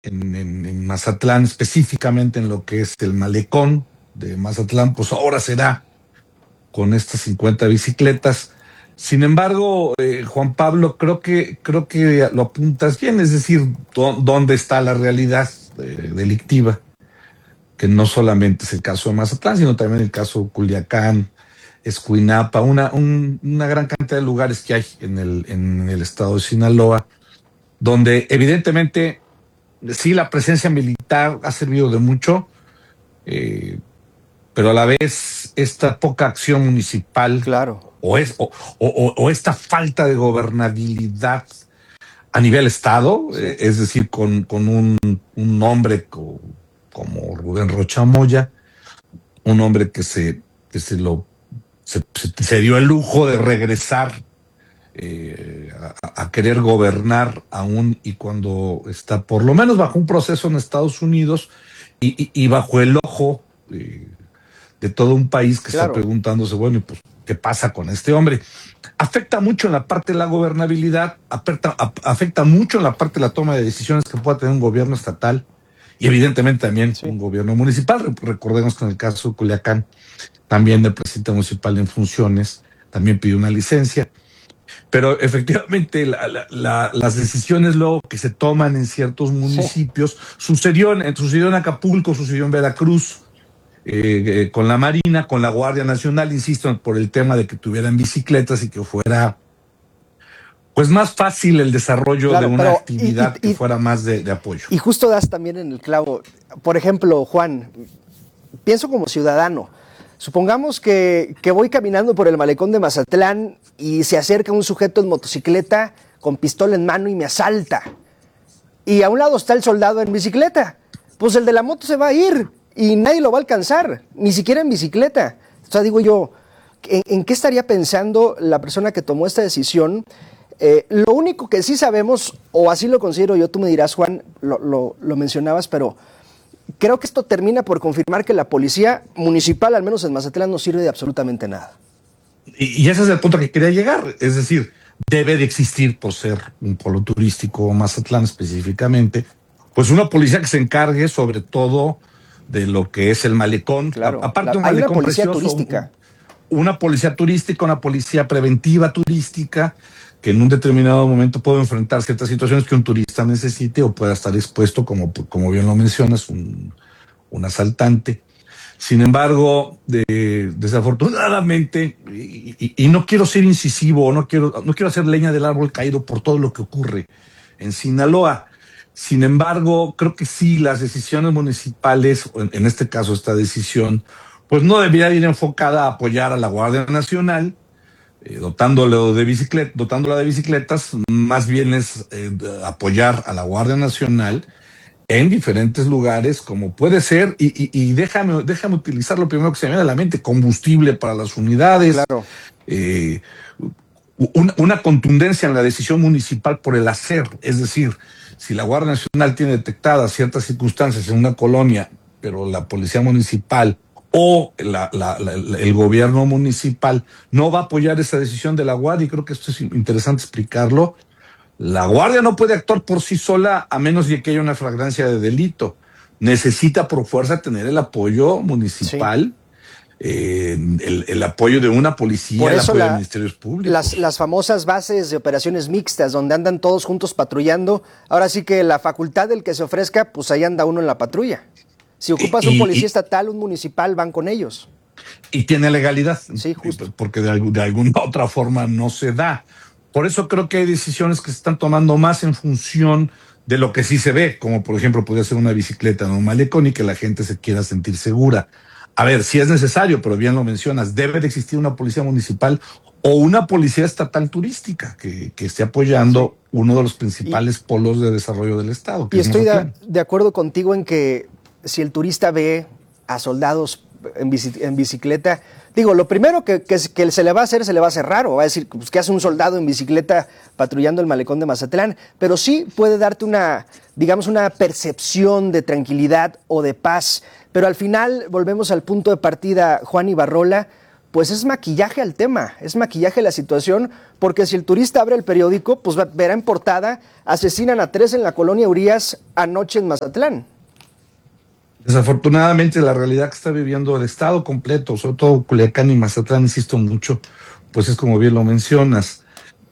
en Mazatlán, específicamente en lo que es el malecón de Mazatlán, pues ahora será con estas 50 bicicletas. Sin embargo, Juan Pablo, creo que lo apuntas bien, es decir, dónde está la realidad delictiva, que no solamente es el caso de Mazatlán, sino también el caso de Culiacán, Escuinapa, una gran cantidad de lugares que hay en el estado de Sinaloa, donde evidentemente sí la presencia militar ha servido de mucho, eh, pero a la vez esta poca acción municipal Claro. o esta falta de gobernabilidad a nivel Estado, Sí. es decir, con un hombre como Rubén Rocha Moya, un hombre que se dio el lujo de regresar a querer gobernar aún y cuando está por lo menos bajo un proceso en Estados Unidos y bajo el ojo de todo un país que está Claro. preguntándose, bueno, y pues, ¿qué pasa con este hombre? Afecta mucho en la parte de la gobernabilidad, afecta mucho en la parte de la toma de decisiones que pueda tener un gobierno estatal y evidentemente también Sí. un gobierno municipal. Recordemos que en el caso de Culiacán, también el presidente municipal en funciones también pidió una licencia. Pero efectivamente las decisiones luego que se toman en ciertos Sí. municipios, sucedió en Acapulco, sucedió en Veracruz, con la Marina, con la Guardia Nacional, insisto, por el tema de que tuvieran bicicletas y que fuera pues más fácil el desarrollo de Claro, una pero actividad que fuera más de apoyo. y justo das también en el clavo. Por ejemplo, Juan, pienso como ciudadano. Supongamos que voy caminando por el malecón de Mazatlán y se acerca un sujeto en motocicleta con pistola en mano y me asalta. Y a un lado está el soldado en bicicleta. Pues el de la moto se va a ir y nadie lo va a alcanzar, ni siquiera en bicicleta. O sea, digo yo, ¿en qué estaría pensando la persona que tomó esta decisión? Lo único que sí sabemos, o así lo considero yo, tú me dirás, Juan, lo mencionabas, pero creo que esto termina por confirmar que la policía municipal, al menos en Mazatlán, no sirve de absolutamente nada. Y ese es el punto que quería llegar. Es decir, debe de existir, por ser un polo turístico, Mazatlán específicamente, pues una policía que se encargue sobre todo de lo que es el malecón. Claro, Aparte de un hay una malecón policía precioso, turística. una policía turística, una policía preventiva turística, que en un determinado momento puede enfrentar ciertas situaciones que un turista necesite o pueda estar expuesto, como bien lo mencionas, un asaltante. Sin embargo, desafortunadamente, y no quiero ser incisivo, no quiero hacer leña del árbol caído por todo lo que ocurre en Sinaloa. Sin embargo, creo que sí, las decisiones municipales, o en este caso esta decisión, pues no debería ir enfocada a apoyar a la Guardia Nacional, dotándola de bicicletas, más bien es apoyar a la Guardia Nacional en diferentes lugares, como puede ser, y déjame utilizar lo primero que se me viene a la mente: combustible para las unidades, Claro. eh, una contundencia en la decisión municipal por el hacer, es decir, si la Guardia Nacional tiene detectadas ciertas circunstancias en una colonia, pero la policía municipal o el gobierno municipal no va a apoyar esa decisión de la Guardia, y creo que esto es interesante explicarlo. La Guardia no puede actuar por sí sola a menos de que haya una flagrancia de delito. Necesita por fuerza tener el apoyo Sí. municipal, el apoyo de una policía, Por el eso apoyo de ministerios públicos. las famosas bases de operaciones mixtas, donde andan todos juntos patrullando, ahora sí que la facultad del que se ofrezca, pues ahí anda uno en la patrulla. Si Y, ocupas un y, policía y, estatal, un municipal, van con ellos. y tiene legalidad, Sí, justo. porque de alguna otra forma no se da. Por eso creo que hay decisiones que se están tomando más en función de lo que sí se ve, como por ejemplo podría ser una bicicleta en un malecón y que la gente se quiera sentir segura. A ver, si es necesario, pero bien lo mencionas, debe de existir una policía municipal o una policía estatal turística que esté apoyando uno de los Y, principales polos de desarrollo del Estado, que y es estoy Mazatlán. de acuerdo contigo en que si el turista ve a soldados en bicicleta, digo, lo primero que se le va a hacer, se le va a hacer raro. Va a decir, pues, ¿qué hace un soldado en bicicleta patrullando el malecón de Mazatlán? Pero sí puede darte digamos, una percepción de tranquilidad o de paz. Pero al final volvemos al punto de partida, Juan Ibarrola. pues es maquillaje al tema, es maquillaje a la situación, porque si el turista abre el periódico, pues verá en portada: asesinan a 3 en la colonia Urias anoche en Mazatlán. Desafortunadamente, la realidad que está viviendo el estado completo, sobre todo Culiacán y Mazatlán, insisto mucho, pues es como bien lo mencionas.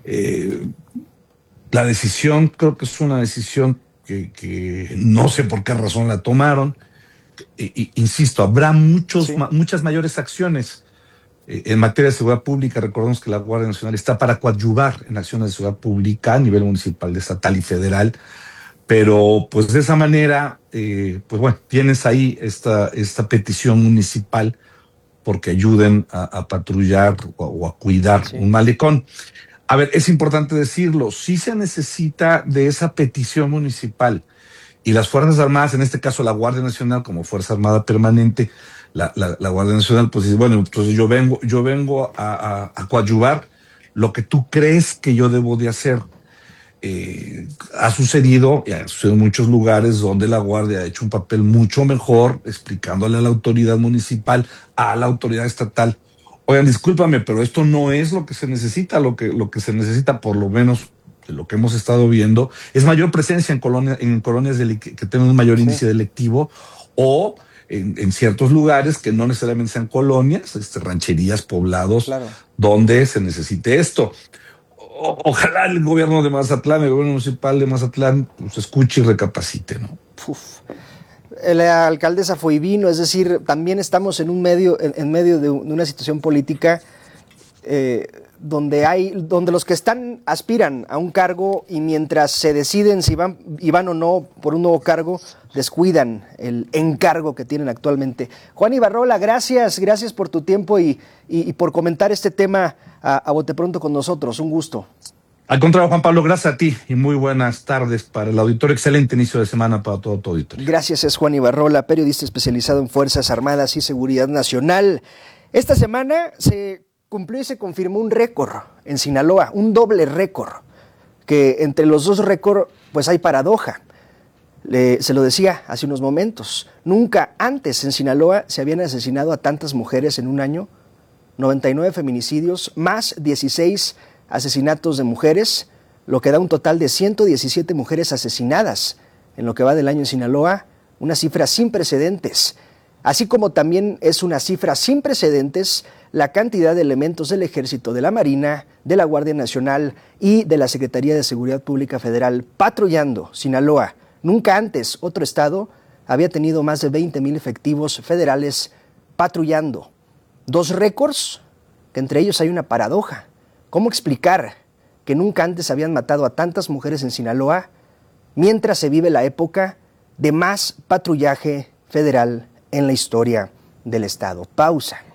La decisión, creo que es una decisión que no sé por qué razón la tomaron. Insisto, habrá Sí. muchas mayores acciones en materia de seguridad pública. Recordemos que la Guardia Nacional está para coadyuvar en acciones de seguridad pública a nivel municipal, estatal y federal, pero pues de esa manera, pues bueno, tienes ahí esta petición municipal porque ayuden a patrullar o a cuidar Sí. un malecón. A ver, es importante decirlo, sí se necesita de esa petición municipal, y las Fuerzas Armadas, en este caso la Guardia Nacional como Fuerza Armada Permanente, la Guardia Nacional, pues dice, bueno, entonces yo vengo a coadyuvar lo que tú crees que yo debo de hacer. Ha sucedido en muchos lugares donde la Guardia ha hecho un papel mucho mejor explicándole a la autoridad municipal, a la autoridad estatal: oigan, discúlpame, pero esto no es lo que se necesita. Lo que se necesita, por lo menos de lo que hemos estado viendo, es mayor presencia en colonias que tengan un mayor índice delictivo, o en ciertos lugares que no necesariamente sean colonias, rancherías, poblados, Claro. donde se necesite esto. Ojalá el gobierno de Mazatlán, el gobierno municipal de Mazatlán, pues escuche y recapacite, ¿no? Uf. La alcaldesa fue y vino, es decir, también estamos en medio de una situación política donde los que aspiran a un cargo, y mientras se deciden si van o no por un nuevo cargo, descuidan el encargo que tienen actualmente. Juan Ibarrola, gracias por tu tiempo y por comentar este tema a bote pronto con nosotros. Un gusto. Al contrario, Juan Pablo, gracias a ti y muy buenas tardes para el auditorio. Excelente inicio de semana para todo tu auditorio. Gracias, es Juan Ibarrola, periodista especializado en Fuerzas Armadas y Seguridad Nacional. Esta semana se cumplió y se confirmó un récord en Sinaloa, un doble récord, que entre los dos récords pues hay paradoja. Se lo decía hace unos momentos, nunca antes en Sinaloa se habían asesinado a tantas mujeres en un año: 99 feminicidios, más 16 asesinatos de mujeres, lo que da un total de 117 mujeres asesinadas en lo que va del año en Sinaloa, una cifra sin precedentes. Así como también es una cifra sin precedentes la cantidad de elementos del Ejército, de la Marina, de la Guardia Nacional y de la Secretaría de Seguridad Pública Federal patrullando Sinaloa. Nunca antes otro estado había tenido más de 20,000 efectivos federales patrullando. Dos récords, que entre ellos hay una paradoja. ¿Cómo explicar que nunca antes habían matado a tantas mujeres en Sinaloa mientras se vive la época de más patrullaje federal en la historia del estado? Pausa.